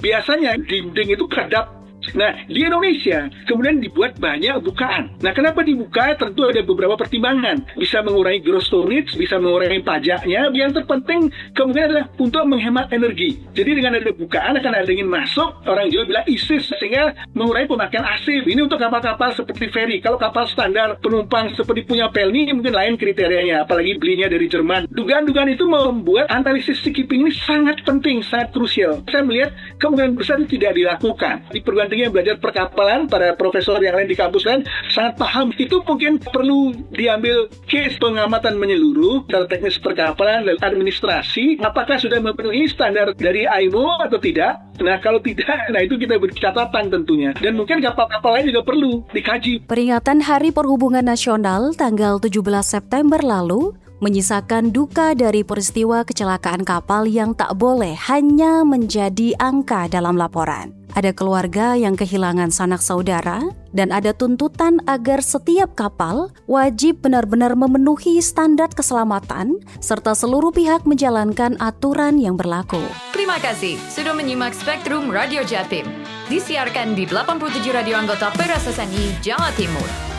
biasanya dinding itu kedap. Nah, di Indonesia kemudian dibuat banyak bukaan. Nah, kenapa dibuka? Tentu ada beberapa pertimbangan. Bisa mengurangi gross storage, bisa mengurangi pajaknya. Yang terpenting kemudian adalah untuk menghemat energi. Jadi dengan ada bukaan akan ada dingin masuk, orang Jawa bilang ISIS, sehingga mengurangi pemakaian AC. Ini untuk kapal-kapal seperti ferry. Kalau kapal standar penumpang seperti punya Pelni mungkin lain kriterianya, apalagi belinya dari Jerman. Dugaan-dugaan itu membuat analisis seakeeping ini sangat penting, sangat krusial. Saya melihat kemungkinan besar itu tidak dilakukan. Di perguruan tinggi yang belajar perkapalan, para profesor yang lain di kampus lain sangat paham. Itu mungkin perlu diambil case pengamatan menyeluruh secara teknis perkapalan dan administrasi, apakah sudah memenuhi standar dari IMO atau tidak. Nah, kalau tidak, nah itu kita beri catatan tentunya. Dan mungkin kapal-kapal lain juga perlu dikaji. Peringatan Hari Perhubungan Nasional tanggal 17 September lalu menyisakan duka dari peristiwa kecelakaan kapal yang tak boleh hanya menjadi angka dalam laporan. Ada keluarga yang kehilangan sanak saudara dan ada tuntutan agar setiap kapal wajib benar-benar memenuhi standar keselamatan serta seluruh pihak menjalankan aturan yang berlaku. Terima kasih sudah menyimak Spektrum Radio Jatim. Disiarkan di 87 radio anggota PERAS SNI Jawa Timur.